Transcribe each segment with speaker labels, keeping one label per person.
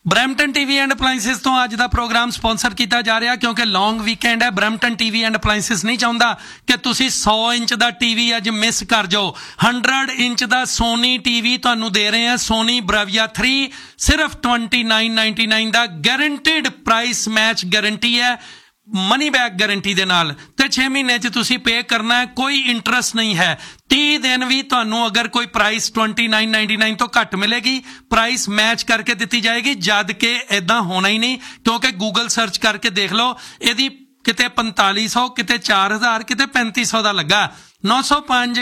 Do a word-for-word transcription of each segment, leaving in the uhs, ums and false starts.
Speaker 1: Brampton TV and appliances ਤੋਂ ਅੱਜ ਦਾ programme sponsor ਕੀਤਾ ਜਾ ਰਿਹਾ ਕਿਉਂਕਿ ਲੌਂਗ ਵੀਕਐਂਡ ਹੈ। ਬਰੈਂਪਟਨ ਟੀਵੀ ਐਂਡ ਅਪਲਾਈਸਿਸ ਨਹੀਂ ਚਾਹੁੰਦਾ ਕਿ ਤੁਸੀਂ ਸੌ ਇੰਚ ਦਾ ਟੀਵੀ ਅੱਜ ਮਿਸ ਕਰ ਜਾਓ। ਹੰਡਰਡ ਇੰਚ ਦਾ ਸੋਨੀ ਟੀਵੀ ਤੁਹਾਨੂੰ ਦੇ ਰਹੇ ਆ, ਸੋਨੀ ਬਰਾਵੀਆ ਥ੍ਰੀ, ਸਿਰਫ ਟਵੰਟੀ ਨਾਈਨ ਨਾਈਨਟੀ ਨਾਈਨ ਦਾ। ਗਾਰੰਟੀਡ ਪ੍ਰਾਈਸ ਮੈਚ ਗਾਰੰਟੀ ਹੈ, ਮਨੀ ਬੈਕ ਗਾਰੰਟੀ ਦੇ ਨਾਲ, ਤੇ ਛੇ ਮਹੀਨੇ 'ਚ ਤੁਸੀਂ ਪੇ ਕਰਨਾ ਹੈ, ਕੋਈ ਇੰਟਰਸਟ ਨਹੀਂ ਹੈ। ਤੀਹ ਦਿਨ ਵੀ ਤੁਹਾਨੂੰ ਅਗਰ ਕੋਈ price twenty nine ninety nine ਤੋਂ ਘੱਟ ਮਿਲੇਗੀ, ਪ੍ਰਾਈਸ ਮੈਚ ਕਰਕੇ ਦਿੱਤੀ ਜਾਏਗੀ, ਜਦ ਕਿ ਇੱਦਾਂ ਹੋਣਾ ਹੀ ਨਹੀਂ ਕਿਉਂਕਿ ਗੂਗਲ ਸਰਚ ਕਰਕੇ ਦੇਖ ਲਓ, ਇਹਦੀ ਕਿਤੇ ਪੰਤਾਲੀ ਸੌ, ਕਿਤੇ ਚਾਰ ਹਜ਼ਾਰ, ਕਿਤੇ ਪੈਂਤੀ ਸੌ ਦਾ ਲੱਗਾ। ਨੌ ਸੌ ਪੰਜ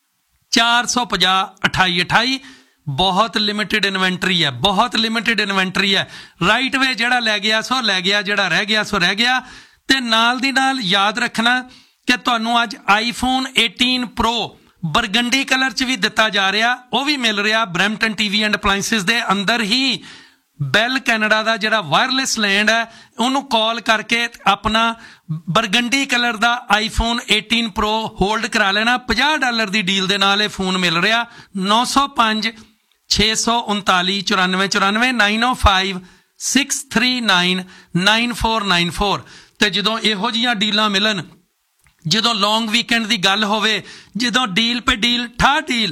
Speaker 1: ਚਾਰ ਸੌ ਪੰਜਾਹ ਅਠਾਈ ਅਠਾਈ ਬਹੁਤ ਲਿਮਿਟਿਡ ਇਨਵੈਂਟਰੀ ਹੈ, ਬਹੁਤ ਲਿਮਿਟਿਡ ਇਨਵੈਂਟਰੀ ਹੈ। ਰਾਈਟ ਵੇ ਜਿਹੜਾ ਲੈ ਗਿਆ ਸੋ ਲੈ ਗਿਆ, ਜਿਹੜਾ ਰਹਿ ਗਿਆ ਸੋ ਰਹਿ ਗਿਆ। ਤੇ ਨਾਲ ਦੀ ਨਾਲ ਯਾਦ ਰੱਖਣਾ ਕਿ ਤੁਹਾਨੂੰ ਅੱਜ iPhone eighteen pro burgundy colour 'ਚ ਵੀ ਦਿੱਤਾ ਜਾ ਰਿਹਾ, ਉਹ ਵੀ ਮਿਲ ਰਿਹਾ ਬਰੈਂਪਟਨ ਟੀਵੀ ਐਂਡ ਅਪਲਾਈਸਿਸ ਦੇ ਅੰਦਰ ਹੀ। ਬੈਲ ਕੈਨੇਡਾ ਦਾ ਜਿਹੜਾ ਵਾਇਰਲੈਸ ਲੈਂਡ ਹੈ, ਉਹਨੂੰ ਕਾਲ ਕਰਕੇ ਆਪਣਾ ਬਰਗੰਡੀ ਕਲਰ ਦਾ ਆਈਫੋਨ ਏਟੀਨ ਪ੍ਰੋ ਹੋਲਡ ਕਰਾ ਲੈਣਾ। ਪੰਜਾਹ ਡਾਲਰ ਦੀ ਡੀਲ ਦੇ ਨਾਲ ਇਹ ਫੋਨ ਮਿਲ ਰਿਹਾ। ਨੌ ਸੌ ਪੰਜ ਛੇ ਸੌ ਉਨਤਾਲੀ ਚੁਰਾਨਵੇਂ ਚੁਰਾਨਵੇਂ ਨਾਈਨ ਓ five six three nine nine four nine four. ਤੇ ਜਦੋਂ ਇਹੋ ਜਿਹੀਆਂ ਡੀਲਾਂ ਮਿਲਣ, ਜਦੋਂ ਲੌਂਗ ਵੀਕਐਂਡ ਦੀ ਗੱਲ ਹੋਵੇ, ਜਦੋਂ ਡੀਲ ਪੇ ਡੀਲ ਠਾ ਡੀਲ,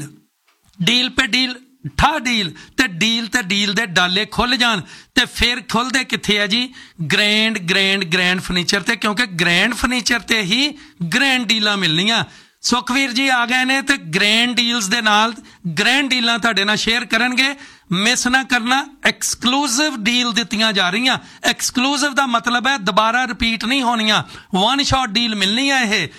Speaker 1: ਡੀਲ ਪੇ ਡੀਲ ਠਾ ਡੀਲ, ਤੇ ਡੀਲ ਤੇ ਡੀਲ ਦੇ ਡਾਲੇ ਖੁੱਲ ਜਾਣ, ਤੇ ਫਿਰ ਖੁੱਲਦੇ ਕਿੱਥੇ ਹੈ ਜੀ? ਗ੍ਰੈਂਡ ਗ੍ਰੈਂਡ ਗ੍ਰੈਂਡ ਫਰਨੀਚਰ ਤੇ, ਕਿਉਂਕਿ ਗ੍ਰੈਂਡ ਫਰਨੀਚਰ ਤੇ ਹੀ ਗ੍ਰੈਂਡ ਡੀਲਾਂ ਮਿਲਣੀਆਂ। ਸੁਖਵੀਰ ਜੀ ਆ ਗਏ ਨੇ ਤੇ ਗ੍ਰੈਂਡ ਡੀਲਸ ਦੇ ਨਾਲ ਗ੍ਰੈਂਡ ਡੀਲਾਂ ਤੁਹਾਡੇ ਨਾਲ ਸ਼ੇਅਰ ਕਰਨਗੇ। ਮਿਸ ਨਾ ਕਰਨਾ, ਐਕਸਕਲੂਸਿਵ ਡੀਲ ਦਿੱਤੀਆਂ ਜਾ ਰਹੀਆਂ। ਐਕਸਕਲੂਸਿਵ ਦਾ ਮਤਲਬ ਹੈ ਦੁਬਾਰਾ ਰਿਪੀਟ ਨਹੀਂ ਹੋਣੀਆਂ, ਵਨ ਸ਼ਾਟ ਡੀਲ ਮਿਲਣੀ ਹੈ ਇਹ।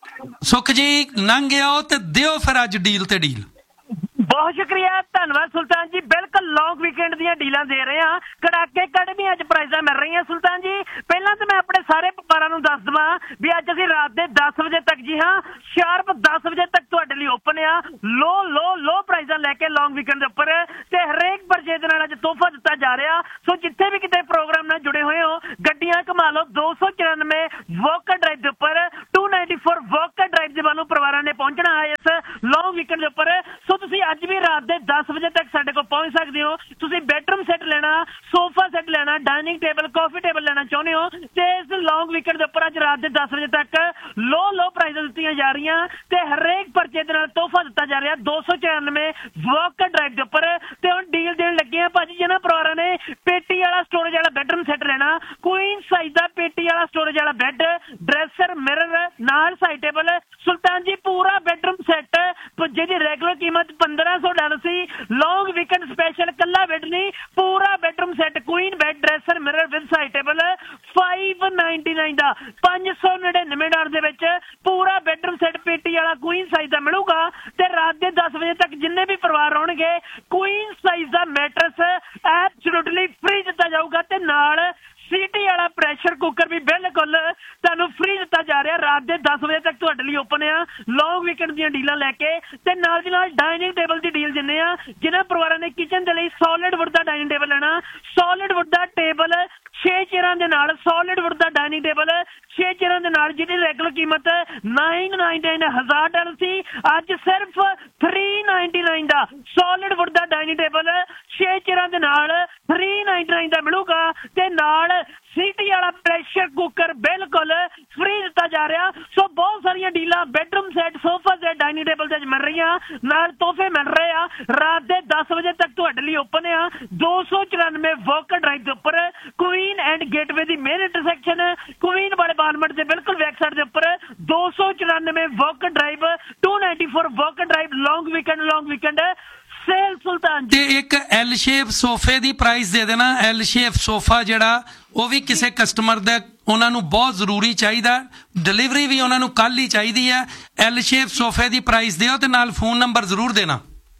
Speaker 1: ਸੁਖ ਜੀ ਲੰਘ ਆਓ ਤੇ ਦਿਓ ਫਿਰ ਅੱਜ ਡੀਲ ਤੇ ਡੀਲ।
Speaker 2: ਬਹੁਤ ਸ਼ੁਕਰੀਆ, ਧੰਨਵਾਦ ਸੁਲਤਾਨ ਜੀ। ਬਿਲਕੁਲ ਲੌਂਗ ਵੀਕਐਂਡ ਦੀਆਂ ਡੀਲਾਂ ਦੇ ਰਹੇ ਹਾਂ, ਕੜਾਕੇ ਕੜਵੀਆਂ ਅੱਜ ਪ੍ਰਾਈਜ਼ਾਂ ਮਿਲ ਰਹੀਆਂ ਸੁਲਤਾਨ ਜੀ। ਪਹਿਲਾਂ ਤਾਂ ਮੈਂ ਆਪਣੇ ਸਾਰੇ ਵਪਾਰਾਂ ਨੂੰ ਦੱਸ ਦੇਵਾਂ ਵੀ ਅੱਜ ਅਸੀਂ ਰਾਤ ਦੇ ਦਸ ਵਜੇ ਤੱਕ, ਜੀ ਹਾਂ ਸ਼ਾਰਪ ਦਸ ਵਜੇ ਤੱਕ ਤੁਹਾਡੇ ਲਈ ਓਪਨ ਆ। ਲੋ ਲੋ ਲੋ ਪ੍ਰਾਈਜ਼ਾਂ ਲੈ ਕੇ ਲੌਂਗ ਵੀਕਐਂਡ ਦੇ ਉੱਪਰ, ਤੇ ਹਰੇਕ ਪਰਚੇਜ ਨਾਲ ਅੱਜ ਤੋਹਫਾ ਦਿੱਤਾ ਜਾ ਰਿਹਾ। ਸੋ ਜਿੱਥੇ ਵੀ ਕਿਤੇ ਪ੍ਰੋਗਰਾਮ ਨਾਲ ਜੁੜੇ ਹੋਏ ਹੋ, ਗੱਡੀਆਂ ਘੁਮਾ ਲਓ। ਦੋ ਸੌ ਚੁਰਾਨਵੇਂ ਵੋਕਰ ਡਰਾਈਵ ਦੇ ਉੱਪਰ, to ninety four walker drive ਦੇ ਵੱਲੋਂ ਪਰਿਵਾਰਾਂ ਨੇ ਪਹੁੰਚਣਾ ਹੈ ਇਸ ਲੌਂਗ ਵੀਕਐਂਡ ਦੇ ਉੱਪਰ। ਸੋ ਤੁਸੀਂ ਅੱਜ ਵੀ ਰਾਤ ਦੇ ਦਸ ਵਜੇ ਤੱਕ ਸਾਡੇ ਕੋਲ ਪਹੁੰਚ ਸਕਦੇ ਹੋ। ਤੁਸੀਂ ਬੈਡਰੂਮ ਸੈੱਟ ਲੈਣਾ, ਸੋਫਾ ਸੈੱਟ ਲੈਣਾ, ਡਾਈਨਿੰਗ ਟੇਬਲ, ਕਾਫੀ ਟੇਬਲ ਲੈਣਾ ਚਾਹੁੰਦੇ ਹੋ, ਤੇ ਇਸ ਲੌਂਗ ਵੀਕਐਂਡ ਦੇ ਉੱਪਰ ਅੱਜ ਰਾਤ ਦੇ ਦਸ ਵਜੇ ਤੱਕ ਲੋ ਲੋ ਪ੍ਰਾਈਜ਼ਾਂ ਦਿੱਤੀਆਂ ਜਾ ਰਹੀਆਂ, ਤੇ ਹਰੇਕ ਪਰਚੇ ਦੇ ਨਾਲ ਤੋਹਫਾ ਦਿੱਤਾ ਜਾ ਰਿਹਾ ਦੋ ਸੌ ਚੁਰਾਨਵੇਂ ਵੋਕਰ ਡਰਾਈਵ ਦੇ ਉੱਪਰ। ਤੇ ਹੁਣ ਡੀਲ ਦੇਣ ਲੱਗੇ ਆ ਭਾਜੀ, ਜਿਹਨਾਂ ਪਰਿਵਾਰਾਂ ਨੇ ਪੇਟੀ ਵਾਲਾ ਸਟੋਰੇਜ ਵਾਲਾ ਬੈਡਰੂਮ ਸੈੱਟ ਲੈਣਾ, ਕੁਈਨ ਸਾਈਜ਼ ਦਾ ਪੇਟੀ ਵਾਲਾ ਸਟੋਰੇਜ ਵਾਲਾ ਬੈੱਡ, ਡਰੈਸਰ, ਮਿਰਰ ਨਾਲ ਸਾਈਡ ਟੇਬਲ, ਸੁਲਤਾਨ ਜੀ ਪੂਰਾ ਬੈਡਰੂਮ ਸੈੱਟ ਜਿਹਦੀ ਰੈਗੂਲਰ ਕੀਮਤ ਪੰਦਰਾਂ ਸੌ ਡਾਲਰ ਸੀ, ਲੌਂਗ ਵੀਕਐਂਡ ਸਪੈਸ਼ਲ ਕੱਲਾ ਬੈੱਡ ਨਹੀਂ, ਪੂਰਾ bedroom set, Queen bed, dresser, mirror with side table, five ninety nine ਦਾ, ਪੰਜ ਸੌ ਨੜਿਨਵੇਂ ਡਾਲਰ ਦੇ ਵਿੱਚ ਪੂਰਾ ਬੈਡਰੂਮ ਸੈੱਟ ਪੇਟੀ ਵਾਲਾ ਕੁਈਨ ਸਾਈਜ਼ ਦਾ ਮਿਲੂਗਾ। ਤੇ ਰਾਤ ਦੇ ਦਸ ਵਜੇ ਤੱਕ ਜਿੰਨੇ ਵੀ ਪਰਿਵਾਰ ਆਉਣਗੇ, ਕੁਈਨ ਸਾਈਜ਼ ਦਾ ਮੈਟਰਸ ਐਬਸੋਲੂਟਲੀ ਫ੍ਰੀ ਦਿੱਤਾ ਜਾਊਗਾ, ਤੇ ਨਾਲ ਸੀਟੀ ਵਾਲਾ ਪ੍ਰੈਸ਼ਰ ਕੁੱਕਰ ਵੀ ਬਿਲਕੁਲ ਤੁਹਾਨੂੰ ਫ੍ਰੀ ਦਿੱਤਾ ਜਾ ਰਿਹਾ। ਰਾਤ ਦੇ ਦਸ ਵਜੇ ਤੱਕ ਤੁਹਾਡੇ ਲਈ ਓਪਨ ਆ ਲੌਂਗ ਵੀਕਐਂਡ ਦੀਆਂ ਡੀਲਾਂ ਲੈ ਕੇ। ਤੇ ਨਾਲ ਦੀ ਨਾਲ ਡਾਈਨਿੰਗ ਟੇਬਲ ਦੀ ਡੀਲ ਦਿੰਦੇ ਆ, ਜਿਹਨਾਂ ਪਰਿਵਾਰਾਂ ਨੇ ਕਿਚਨ ਦੇ ਲਈ ਸੋਲਿਡ ਵੁੱਡ ਦਾ ਡਾਈਨਿੰਗ ਟੇਬਲ ਲੈਣਾ, ਸੋਲਿਡ ਵੁੱਡ ਦਾ ਟੇਬਲ ਛੇ ਚੇਅਰਾਂ ਦੇ ਨਾਲ, ਸੋਲਿਡ ਵੁੱਡ ਦਾ ਡਾਈਨਿੰਗ ਟੇਬਲ ਛੇ ਚੇਅਰਾਂ ਦੇ ਨਾਲ, ਜਿਹਦੀ ਰੈਗੂਲਰ ਕੀਮਤ ਨਾਈਨ ਨਾਈਨਟੀ ਨਾਈਨ ਹਜ਼ਾਰ ਡਾਲਰ ਸੀ, ਅੱਜ ਸਿਰਫ ਥ੍ਰੀ ਨਾਈਨਟੀ ਨਾਈਨ ਦਾ ਸੋਲਿਡ ਵੁੱਡ ਦਾ ਡਾਈਨਿੰਗ ਟੇਬਲ ਛੇ ਚੇਅਰਾਂ ਦੇ ਨਾਲ ਥ੍ਰੀ ਨਾਈਨਟੀ ਨਾਈਨ ਦਾ ਮਿਲੂਗਾ, ਤੇ ਨਾਲ ਸੀਟੀ ਵਾਲਾ ਪ੍ਰੈਸ਼ਰ ਕੁੱਕਰ ਬਿਲਕੁਲ ਫ੍ਰੀ ਦਿੱਤਾ ਜਾ ਰਿਹਾ। ਸੋ ਬਹੁਤ ਸਾਰੀਆਂ ਡੀਲਾਂ bedroom set, sofa set, dining table ਤੇ ਮਿਲ ਰਹੀਆਂ, ਨਾਲ ਤੋਹਫੇ ਮਿਲ ਰਹੇ ਆ। ਰਾਤ ਦੇ ਦਸ ਵਜੇ ਤੱਕ ਤੁਹਾਡੇ ਲਈ ਓਪਨ ਆ ਦੋ ਸੌ ਚੁਰਾਨਵੇਂ ਵੋਕਰ ਡਰਾਈਵ ਦੇ ਉੱਪਰ, Queen and gateway the main intersection, Queen ਵਾਲੇ ਬਾਲਮਟ ਦੇ ਬਿਲਕੁਲ ਬੈਕ ਸਾਈਡ ਦੇ ਉੱਪਰ, ਦੋ ਸੌ ਚੁਰਾਨਵੇਂ walker drive, to ninety four walker drive, long weekend long weekend sale ਸੁਲਤਾਨ ਜੀ।
Speaker 1: ਤੇ ਇੱਕ ਐਲ ਸ਼ੇਪ ਸੋਫੇ ਦੀ ਪ੍ਰਾਈਸ ਦੇ ਦੇਣਾ। ਐਲ ਸ਼ੇਪ ਸੋਫਾ ਜਿਹੜਾ ਉਹ ਵੀ ਕਿਸੇ ਕਸਟਮਰ ਦਾ ਉਹਨਾਂ ਨੂੰ ਬਹੁਤ ਜ਼ਰੂਰੀ ਚਾਹੀਦਾ, ਡਿਲੀਵਰੀ ਵੀ ਉਹਨਾਂ ਨੂੰ ਕੱਲ ਹੀ ਚਾਹੀਦੀ ਹੈ। ਐਲ ਸ਼ੇਪ ਸੋਫੇ ਦੀ ਪ੍ਰਾਈਸ ਦਿਓ ਤੇ ਨਾਲ ਫੋਨ ਨੰਬਰ ਜ਼ਰੂਰ ਦੇਣਾ।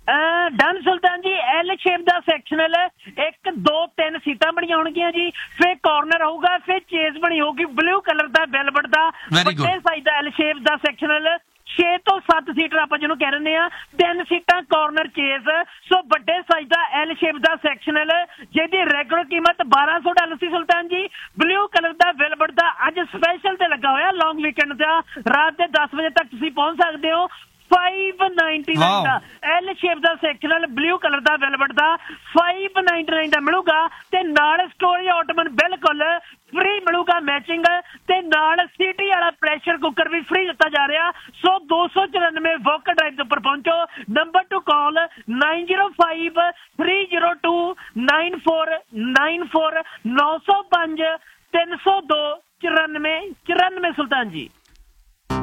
Speaker 2: ਡਨ ਸੁਲਤਾਨ ਜੀ। ਐਲ ਸ਼ੇਪ ਦਾ ਸੈਕਸ਼ਨਲ, ਇੱਕ ਦੋ ਤਿੰਨ ਸੀਟਾਂ ਬਣੀਆਂ ਹੋਣਗੀਆਂ ਜੀ, ਫਿਰ ਕਾਰਨਰ ਹੋਊਗਾ, ਫਿਰ ਚੇਜ਼ ਬਣੀ ਹੋਊਗੀ ਬਲੂ ਕਲਰ ਦਾ ਵੈਲਵਟ ਦਾ, ਵੱਡੇ ਸਾਈਜ਼ ਦਾ ਐਲ ਸ਼ੇਪ ਦਾ ਸੈਕਸ਼ਨਲ, ਛੇ ਤੋਂ ਸੱਤ ਸੀਟਰ ਆਪਾਂ ਜਿਹਨੂੰ ਕਹਿ ਦਿੰਦੇ ਆ, ਤਿੰਨ ਸੀਟਾਂ ਕਾਰਨਰ ਚੇਜ਼। ਸੋ ਵੱਡੇ ਸਾਈਜ਼ ਦਾ ਐਲ ਸ਼ੇਪ ਦਾ ਸੈਕਸ਼ਨਲ, ਜਿਹਦੀ ਰੈਗੂਲਰ ਕੀਮਤ ਬਾਰਾਂ ਸੌ ਡਾਲਰ ਸੀ ਸੁਲਤਾਨ ਜੀ, ਬਲੂ ਕਲਰ ਦਾ ਵੈਲਵਟ ਦਾ ਅੱਜ ਸਪੈਸ਼ਲ ਤੇ ਲੱਗਾ ਹੋਇਆ ਲੌਂਗ ਵੀਕਐਂਡ ਦਾ। ਰਾਤ ਦੇ ਦਸ ਵਜੇ ਤੱਕ ਤੁਸੀਂ ਪਹੁੰਚ ਸਕਦੇ ਹੋ। five ninety-nine ਦਾ ਐਲ ਸ਼ੇਪ ਦਾ ਸੈਕਸ਼ਨਲ ਬਲੂ ਕਲਰ ਦਾ ਵੈਲਵਟ ਦਾ five ninety-nine ਦਾ ਮਿਲੂਗਾ ਤੇ ਨਾਲ ਸਟੋਰੇਜ ਆਟੋਮਨ ਬਿਲਕੁਲ ਫ੍ਰੀ ਮਿਲੂਗਾ ਮੈਚਿੰਗ ਤੇ ਨਾਲ ਸੀਟੀ ਵਾਲਾ ਪ੍ਰੈਸ਼ਰ ਕੁੱਕਰ ਵੀ ਫ੍ਰੀ ਦਿੱਤਾ ਜਾ ਰਿਹਾ। ਸੋ ਦੋ ਸੌ ਚੁਰਾਨਵੇਂ ਵੋਕਰ ਡਰਾਈਵ ਦੇ ਉੱਪਰ ਪਹੁੰਚੋ। ਨੰਬਰ ਟੂ ਕਾਲ nine zero five three zero two nine four nine four ਨੌ ਸੌ ਪੰਜ ਤਿੰਨ ਸੌ ਦੋ ਚੁਰਾਨਵੇਂ ਚੁਰਾਨਵੇਂ ਸੁਲਤਾਨ ਜੀ।